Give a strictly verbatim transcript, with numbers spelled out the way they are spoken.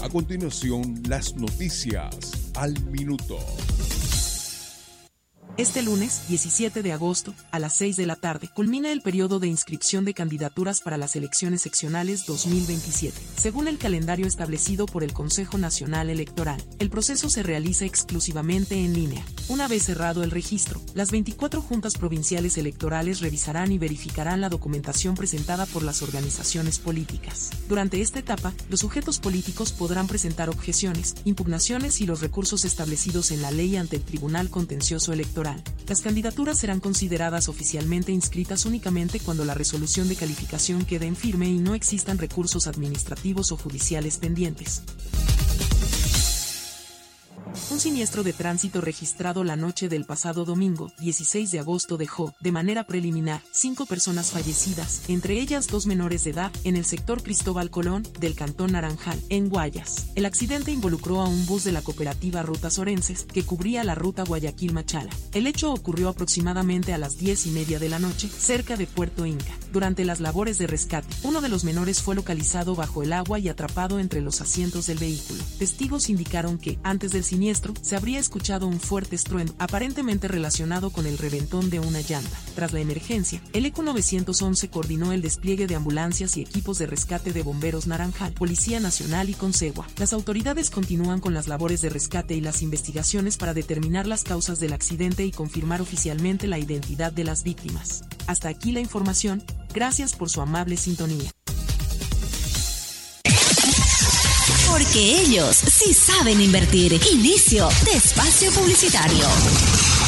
A continuación, las noticias al minuto. Este lunes, diecisiete de agosto, a las seis de la tarde, culmina el periodo de inscripción de candidaturas para las elecciones seccionales dos mil veintisiete. Según el calendario establecido por el Consejo Nacional Electoral, el proceso se realiza exclusivamente en línea. Una vez cerrado el registro, las veinticuatro juntas provinciales electorales revisarán y verificarán la documentación presentada por las organizaciones políticas. Durante esta etapa, los sujetos políticos podrán presentar objeciones, impugnaciones y los recursos establecidos en la ley ante el Tribunal Contencioso Electoral. Las candidaturas serán consideradas oficialmente inscritas únicamente cuando la resolución de calificación quede en firme y no existan recursos administrativos o judiciales pendientes. Un siniestro de tránsito registrado la noche del pasado domingo, dieciséis de agosto, dejó, de manera preliminar, cinco personas fallecidas, entre ellas dos menores de edad, en el sector Cristóbal Colón, del cantón Naranjal, en Guayas. El accidente involucró a un bus de la cooperativa Rutas Orenses, que cubría la ruta Guayaquil-Machala. El hecho ocurrió aproximadamente a las diez y media de la noche, cerca de Puerto Inca. Durante las labores de rescate, uno de los menores fue localizado bajo el agua y atrapado entre los asientos del vehículo. Testigos indicaron que, antes del siniestro, se habría escuchado un fuerte estruendo, aparentemente relacionado con el reventón de una llanta. Tras la emergencia, el E C U nueve once coordinó el despliegue de ambulancias y equipos de rescate de Bomberos Naranjal, Policía Nacional y Consegua. Las autoridades continúan con las labores de rescate y las investigaciones para determinar las causas del accidente y confirmar oficialmente la identidad de las víctimas. Hasta aquí la información. Gracias por su amable sintonía. Porque ellos sí saben invertir. Inicio de espacio publicitario.